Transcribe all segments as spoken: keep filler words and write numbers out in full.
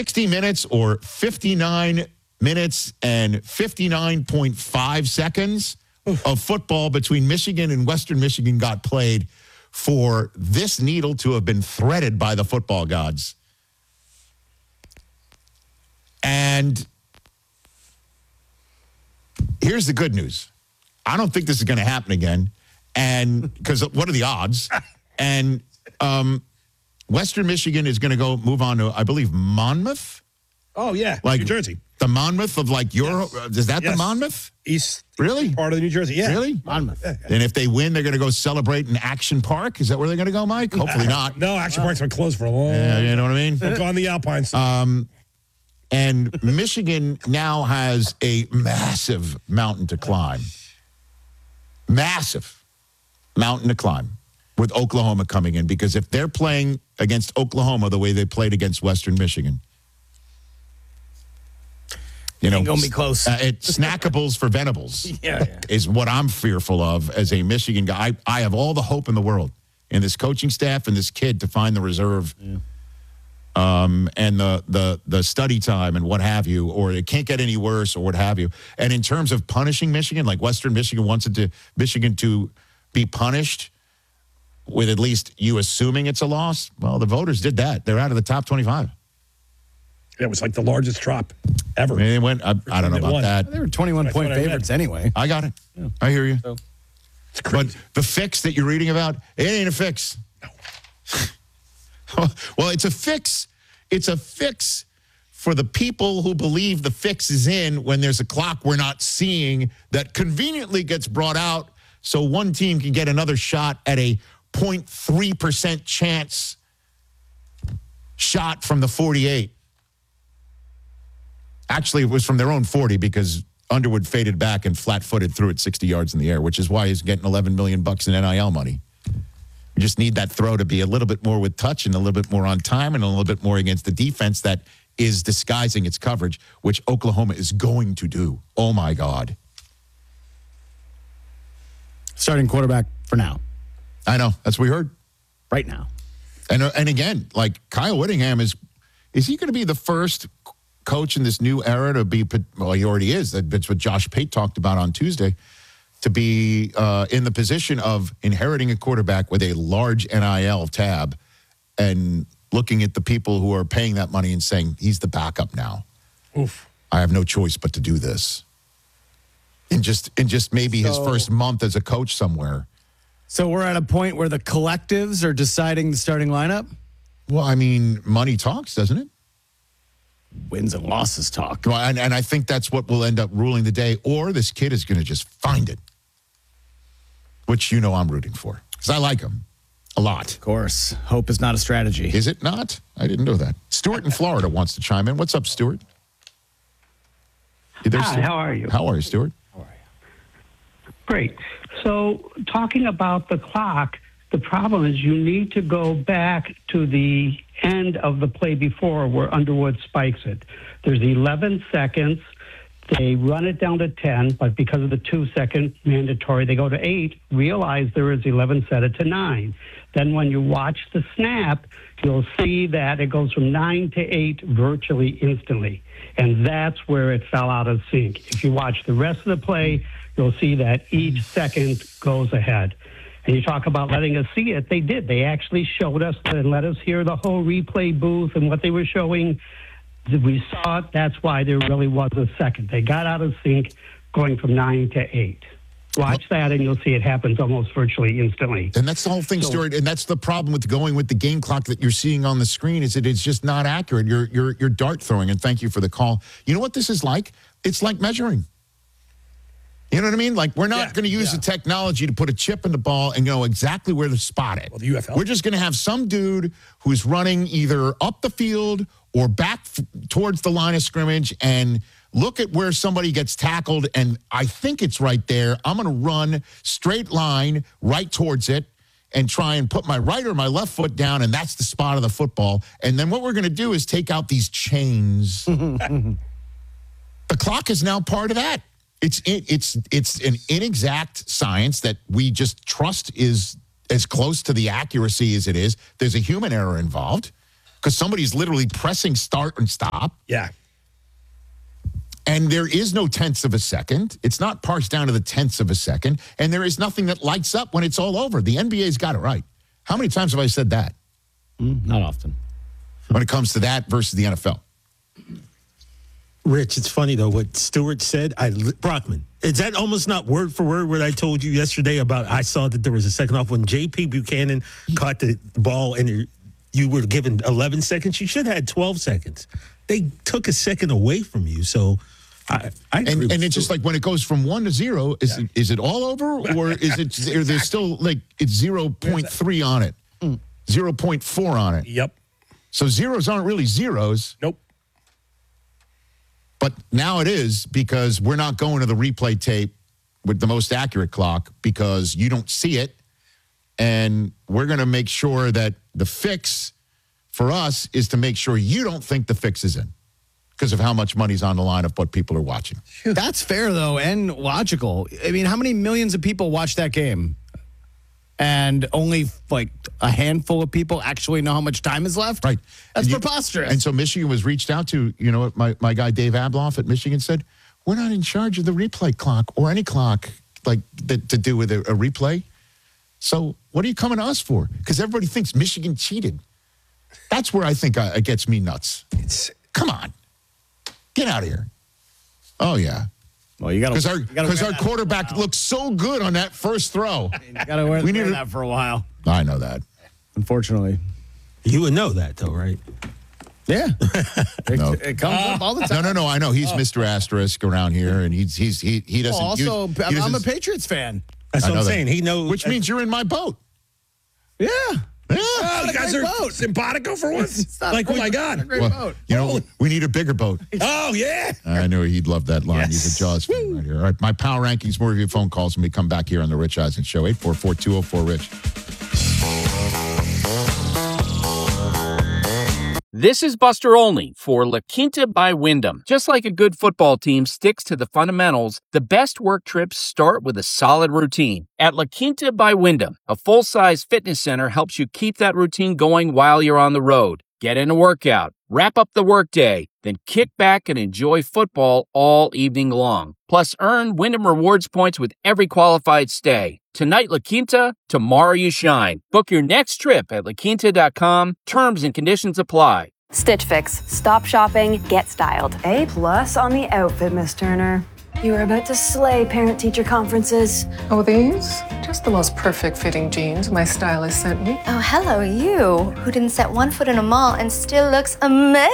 sixty minutes or fifty-nine minutes and fifty-nine point five seconds of football between Michigan and Western Michigan got played for this needle to have been threaded by the football gods. And here's the good news. I don't think this is going to happen again. And because what are the odds? And um, Western Michigan is going to go move on to, I believe, Monmouth. Oh, yeah. Like New Jersey. The Monmouth of like your, Yes. uh, is that Yes. the Monmouth? East. Really? Part of the New Jersey. Yeah. Really? Monmouth. Yeah. And if they win, they're going to go celebrate in Action Park? Is that where they're going to go, Mike? Hopefully not. No, Action Park's been closed for a long Yeah, time. you know what I mean? They've gone the Alpines. Um, and Michigan now has a massive mountain to climb. Massive mountain to climb with Oklahoma coming in. Because if they're playing against Oklahoma the way they played against Western Michigan, you know, Ain't gonna be close. Uh, it's snackables for Venables Yeah, yeah. is what I'm fearful of as a Michigan guy. I, I have all the hope in the world in this coaching staff and this kid to find the reserve Yeah. um, and the, the, the study time and what have you, or it can't get any worse or what have you. And in terms of punishing Michigan, like Western Michigan wants it to Michigan to be punished with at least you assuming it's a loss. Well, the voters did that. They're out of the top twenty-five. It was like the largest drop ever. I mean, they went, I, I don't know They about won. that. They were twenty-one That's point what I read. favorites anyway. I got it. I hear you. So- It's crazy. But the fix that you're reading about, it ain't a fix. Well, it's a fix. It's a fix for the people who believe the fix is in when there's a clock we're not seeing that conveniently gets brought out so one team can get another shot at a zero point three percent chance shot from the forty-eight. Actually, it was from their own forty because Underwood faded back and flat-footed threw it sixty yards in the air, which is why he's getting eleven million bucks in N I L money. We just need that throw to be a little bit more with touch and a little bit more on time and a little bit more against the defense that is disguising its coverage, which Oklahoma is going to do. Oh, my God. Starting quarterback for now, I know. That's what we heard. right now. And, uh, and again, like Kyle Whittingham is, is he going to be the first coach in this new era to be, well, he already is. That's what Josh Pate talked about on Tuesday, to be uh, in the position of inheriting a quarterback with a large N I L tab and looking at the people who are paying that money and saying, he's the backup now. Oof. I have no choice but to do this. In just, in just maybe his So- first month as a coach somewhere. So we're at a point where the collectives are deciding the starting lineup. Well, I mean, money talks, doesn't it? Wins and losses talk. Well, and, and I think that's what will end up ruling the day. Or this kid is going to just find it, which you know I'm rooting for because I like him a lot. Of course, hope is not a strategy. Is it not? I didn't know that. Stuart in Florida wants to chime in. What's up, Stuart? You there, Hi, Stuart? how are you? How are you, Stuart? Great. So, talking about the clock, the problem is you need to go back to the end of the play before where Underwood spikes it. There's eleven seconds. They run it down to ten, but because of the two-second mandatory, they go to eight, realize there is eleven, set it to nine. Then when you watch the snap, you'll see that it goes from nine to eight virtually instantly. And that's where it fell out of sync. If you watch the rest of the play, you'll see that each second goes ahead. And you talk about letting us see it. They did. They actually showed us and let us hear the whole replay booth and what they were showing. We saw it. That's why there really was a second. They got out of sync going from nine to eight. Watch that, and you'll see it happens almost virtually instantly. And that's the whole thing, So- Stuart. And that's the problem with going with the game clock that you're seeing on the screen is that it's just not accurate. You're you're you're dart throwing. And thank you for the call. You know what this is like? It's like measuring. You know what I mean? Like, we're not Yeah, going to use yeah. the technology to put a chip in the ball and know exactly where to spot it. Well, the U F L. We're just going to have some dude who's running either up the field or back f- towards the line of scrimmage and look at where somebody gets tackled, and I think it's right there. I'm going to run straight line right towards it and try and put my right or my left foot down, and that's the spot of the football. And then what we're going to do is take out these chains. The clock is now part of that. It's it, it's it's an inexact science that we just trust is as close to the accuracy as it is. There's a human error involved, because somebody's literally pressing start and stop. Yeah. And there is no tenths of a second. It's not parsed down to the tenths of a second. And there is nothing that lights up when it's all over. The N B A's got it right. How many times have I said that? Mm, not often. When it comes to that versus the N F L. Rich, it's funny, though, what Stewart said. I Brockman, is that almost not word for word what I told you yesterday about I saw that there was a second off when J P. Buchanan caught the ball and you were given eleven seconds? You should have had twelve seconds. They took a second away from you, so I, I agree And, with and it's just Stewart. like when it goes from one to zero, is, Yeah. it, is it all over? Or is it, is there still like, it's zero point three on it, zero point four on it. Yep. So zeros aren't really zeros. Nope. But now it is because we're not going to the replay tape with the most accurate clock because you don't see it. And we're going to make sure that the fix for us is to make sure you don't think the fix is in because of how much money's on the line of what people are watching. That's fair, though, and logical. I mean, how many millions of people watch that game? And only like a handful of people actually know how much time is left? Right. That's And you- preposterous. And so Michigan was reached out to, you know what my, my guy Dave Abloff at Michigan said? We're not in charge of the replay clock or any clock like that to do with a, a replay. So what are you coming to us for? Because everybody thinks Michigan cheated. That's where I think I, it gets me nuts. It's Come on. Get out of here. Oh, yeah. well, you got Because our, you gotta because wear our that quarterback for a while. looked so good on that first throw. You got to wear, We wear need to- that for a while, I know that. unfortunately. You would know that, though, right? Yeah. it, No. it comes up all the No, time. no, no. I know he's Mister Asterisk around here, and he's he's he he doesn't. Well, also, use, he I'm, I'm a doesn't- Patriots fan. That's I what know I'm that. saying. He knows. which means you're in my boat. Yeah. Yeah. oh, you guys great are boat. simpatico for once. not Like, a oh my great- God. a great Well, boat. you know, we need a bigger boat. Oh yeah. I knew he'd love that line. Yes. He's a Jaws fan right here. All right, my power rankings, more of your phone calls when we come back here on the Rich Eisen Show. eight four four, two oh four, RICH. This is Buster Olney for La Quinta by Wyndham. Just like a good football team sticks to the fundamentals, the best work trips start with a solid routine. At La Quinta by Wyndham, a full-size fitness center helps you keep that routine going while you're on the road. Get in a workout, wrap up the workday, then kick back and enjoy football all evening long. Plus, earn Wyndham Rewards points with every qualified stay. Tonight, La Quinta, tomorrow you shine. Book your next trip at la quinta dot com. Terms and conditions apply. Stitch Fix. Stop shopping, get styled. A plus on the outfit, Miss Turner. You are about to slay parent-teacher conferences. Oh, these? Just the most perfect fitting jeans my stylist sent me. Oh, hello, you, who didn't set one foot in a mall and still looks amazing.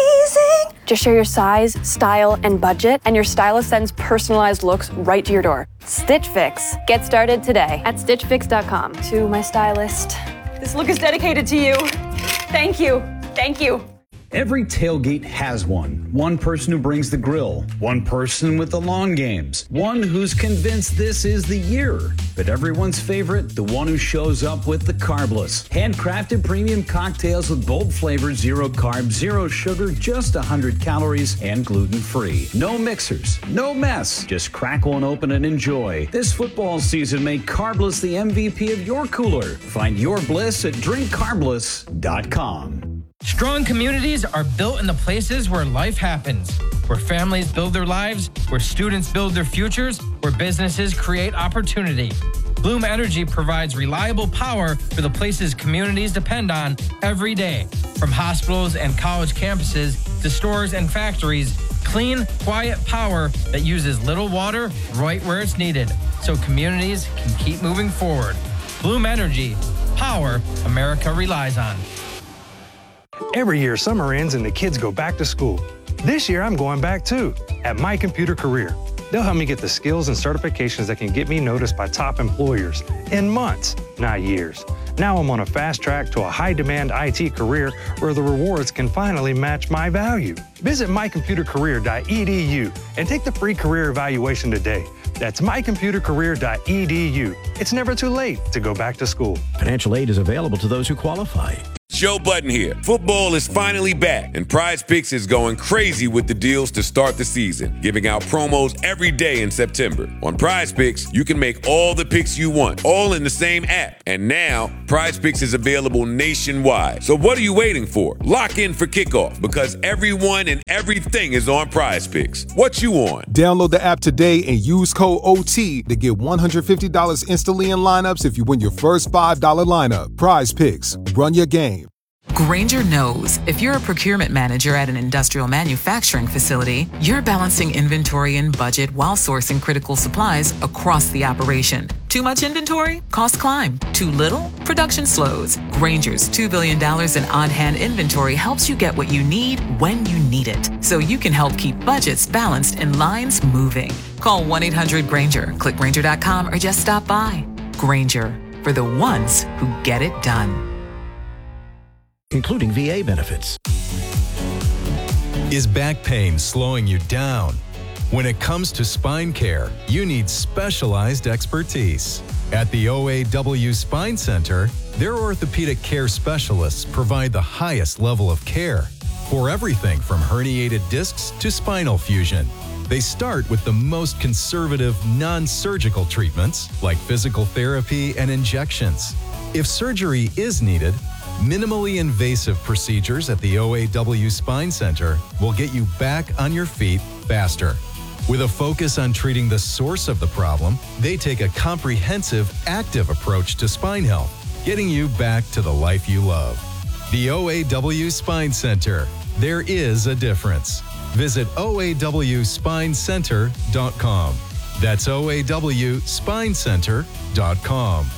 Just share your size, style, and budget, and your stylist sends personalized looks right to your door. Stitch Fix. Get started today at stitch fix dot com. To my stylist. This look is dedicated to you. Thank you. Thank you. Every tailgate has one. One person who brings the grill. One person with the long games. One who's convinced this is the year. But everyone's favorite, the one who shows up with the carbless. Handcrafted premium cocktails with bold flavors, zero carbs, zero sugar, just one hundred calories, and gluten-free. No mixers, no mess. Just crack one open and enjoy. This football season, make Carbless the M V P of your cooler. Find your bliss at drink carbless dot com. Strong communities are built in the places where life happens, where families build their lives, where students build their futures, where businesses create opportunity. Bloom Energy provides reliable power for the places communities depend on every day. From hospitals and college campuses to stores and factories, clean, quiet power that uses little water right where it's needed, so communities can keep moving forward. Bloom Energy, power America relies on. Every year, summer ends and the kids go back to school. This year, I'm going back too, at My Computer Career. They'll help me get the skills and certifications that can get me noticed by top employers in months, not years. Now I'm on a fast track to a high-demand I T career where the rewards can finally match my value. Visit my computer career dot e d u and take the free career evaluation today. That's my computer career dot e d u. It's never too late to go back to school. Financial aid is available to those who qualify. Joe Budden here. Football is finally back, and Prize Picks is going crazy with the deals to start the season, giving out promos every day in September. On Prize Picks, you can make all the picks you want, all in the same app. And now, Prize Picks is available nationwide. So what are you waiting for? Lock in for kickoff, because everyone and everything is on Prize Picks. What you on? Download the app today and use code O T to get one hundred fifty dollars instantly in lineups if you win your first five dollars lineup. Prize Picks. Run your game. Grainger knows if you're a procurement manager at an industrial manufacturing facility, you're balancing inventory and budget while sourcing critical supplies across the operation. Too much inventory? Costs climb. Too little? Production slows. Grainger's two billion dollars in on-hand inventory helps you get what you need when you need it, so you can help keep budgets balanced and lines moving. Call one eight hundred Grainger, click Grainger dot com, or just stop by. Grainger, for the ones who get it done. Including V A benefits. Is back pain slowing you down? When it comes to spine care, you need specialized expertise. At the O A W Spine Center, their orthopedic care specialists provide the highest level of care for everything from herniated discs to spinal fusion. They start with the most conservative, non-surgical treatments like physical therapy and injections. If surgery is needed, minimally invasive procedures at the O A W Spine Center will get you back on your feet faster. With a focus on treating the source of the problem, they take a comprehensive, active approach to spine health, getting you back to the life you love. The O A W Spine Center. There is a difference. Visit O A W spine center dot com. That's O A W spine center dot com.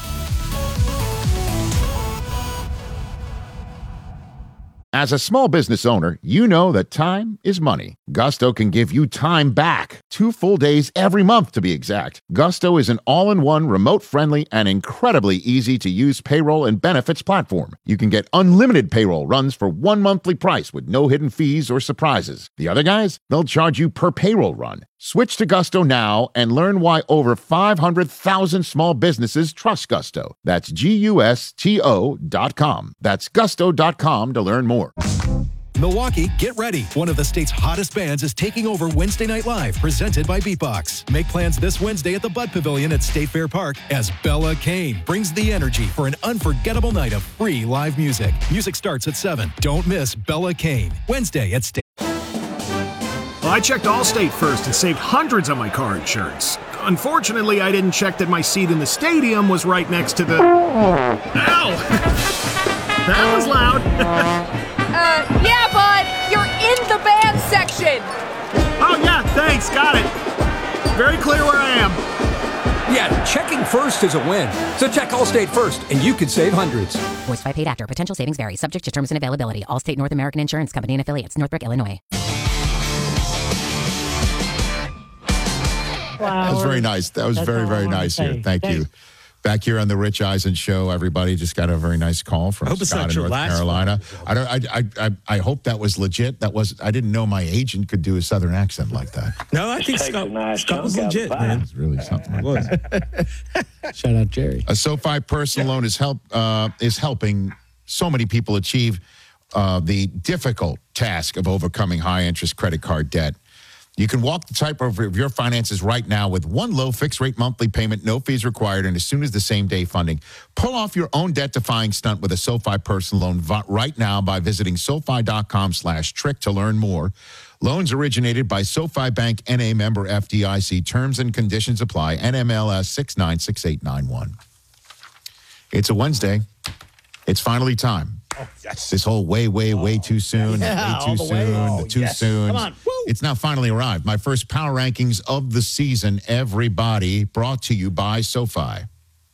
As a small business owner, you know that time is money. Gusto can give you time back. Two full days every month, to be exact. Gusto is an all-in-one, remote-friendly, and incredibly easy-to-use payroll and benefits platform. You can get unlimited payroll runs for one monthly price with no hidden fees or surprises. The other guys, they'll charge you per payroll run. Switch to Gusto now and learn why over five hundred thousand small businesses trust Gusto. That's G U S T O dot com. That's gusto dot com to learn more. Milwaukee, get ready. One of the state's hottest bands is taking over Wednesday Night Live, presented by Beatbox. Make plans this Wednesday at the Bud Pavilion at State Fair Park as Bella Kane brings the energy for an unforgettable night of free live music. Music starts at seven. Don't miss Bella Kane, Wednesday at State. Well, I checked Allstate first and saved hundreds on my car insurance. Unfortunately, I didn't check that my seat in the stadium was right next to the... Ow! That was loud. uh, yeah, bud, you're in the band section. Oh, yeah, thanks, got it. Very clear where I am. Yeah, checking first is a win. So check Allstate first, and you could save hundreds. Voiced by paid actor. Potential savings vary. Subject to terms and availability. Allstate North American Insurance Company and affiliates. Northbrook, Illinois. That was very nice. That was That's very, all very I wanna nice say. here. Thank Thanks. you. Back here on the Rich Eisen Show, everybody just got a very nice call from I hope it's Scott not in your North last Carolina. I don't. I, I. I. I hope that was legit. That was. I didn't know my agent could do a Southern accent like that. No, I think Scott, Scott was legit, man. It's really something. Like Was. that. Shout out Jerry. A SoFi personal loan is help uh, is helping so many people achieve uh, the difficult task of overcoming high interest credit card debt. You can walk the tightrope of your finances right now with one low fixed rate monthly payment, no fees required, and as soon as the same day funding. Pull off your own debt defying stunt with a SoFi personal loan v- right now by visiting SoFi.com slash trick to learn more. Loans originated by SoFi Bank N A member F D I C. Terms and conditions apply. N M L S six nine six eight nine one. It's a Wednesday. It's finally time. Oh, yes. This whole way, way, way too soon, Yeah, way too all the soon, way. the Oh, too yes. soon. Come on. Woo. It's now finally arrived. My first power rankings of the season, everybody, brought to you by SoFi.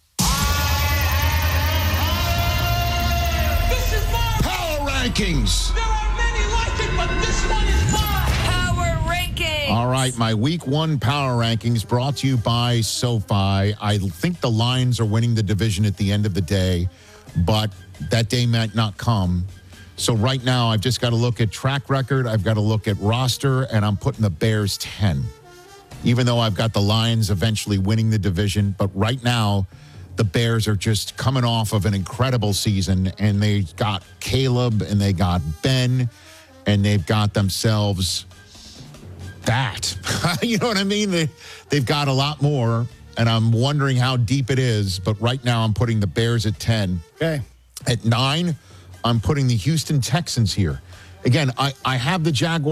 This is my Power rankings. There are many like it, but this one is mine. Power ranking. All right, my week one power rankings brought to you by SoFi. I think the Lions are winning the division at the end of the day, but that day might not come. So right now, I've just got to look at track record. I've got to look at roster, and I'm putting the Bears ten. Even though I've got the Lions eventually winning the division, but right now, the Bears are just coming off of an incredible season, and they got Caleb, and they got Ben, and they've got themselves that. You know what I mean? They, they've got a lot more, and I'm wondering how deep it is, but right now I'm putting the Bears at ten. Okay. At nine, I'm putting the Houston Texans here. Again, I, I have the Jaguars.